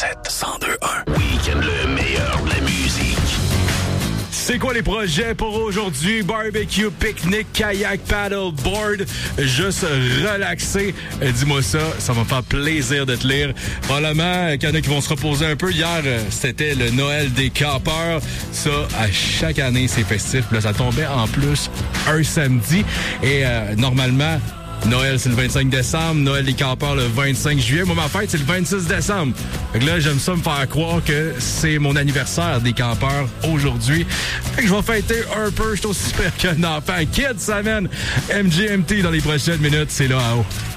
102.1. Week-end, le meilleur de la musique. C'est quoi les projets pour aujourd'hui? Barbecue, pique-nique, kayak, paddleboard, juste relaxer. Dis-moi ça, ça va me faire plaisir de te lire. Probablement qu'il y en a qui vont se reposer un peu. Hier, c'était le Noël des campeurs. Ça, à chaque année, c'est festif. Là, ça tombait en plus un samedi. Et normalement, Noël, c'est le 25 décembre. Noël des campeurs, le 25 juillet. Moi, ma fête, c'est le 26 décembre. Fait que là, j'aime ça me faire croire que c'est mon anniversaire des campeurs aujourd'hui. Fait que je vais fêter un peu. Je suis aussi super qu'un enfant. Kids, ça mène MGMT dans les prochaines minutes. C'est là, à haut.